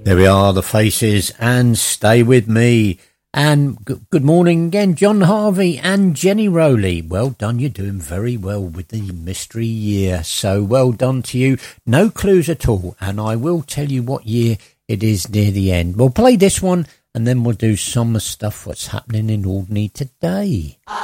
There we are, the Faces, and Stay With Me. And good morning again, John Harvey and Jenny Rowley. Well done, you're doing very well with the mystery year. So well done to you. No clues at all, and I will tell you what year it is near the end. We'll play this one, and then we'll do some stuff what's happening in Alderney today.